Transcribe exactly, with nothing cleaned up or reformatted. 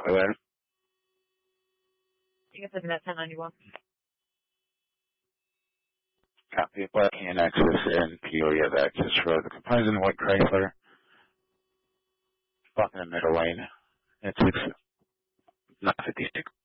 Hello? You guys looking at ten ninety-one? Copy. Black hand access and Peoria have access for the components in the white Chrysler. Fucking in the middle lane. It's six, not fifty-six.